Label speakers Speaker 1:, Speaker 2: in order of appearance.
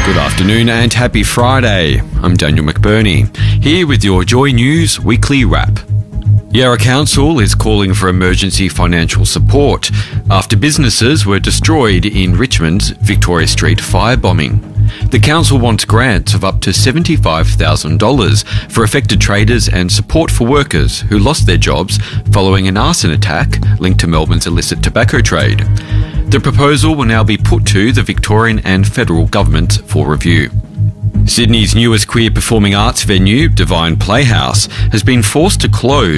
Speaker 1: Good afternoon and happy Friday. I'm Daniel McBurney, here with your Joy News Weekly Wrap. Yarra Council is calling for emergency financial support after businesses were destroyed in Richmond's Victoria Street firebombing. The council wants grants of up to $75,000 for affected traders and support for workers who lost their jobs following an arson attack linked to Melbourne's illicit tobacco trade. The proposal will now be put to the Victorian and federal governments for review. Sydney's newest queer performing arts venue, Divine Playhouse, has been forced to close